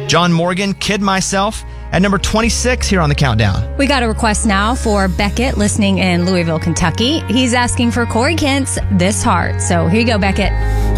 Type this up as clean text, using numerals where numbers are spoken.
John Morgan, Kid Myself, at number 26 here on the countdown. We got a request now for Beckett, listening in Louisville, Kentucky. He's asking for Corey Kent's This Heart. So here you go, Beckett.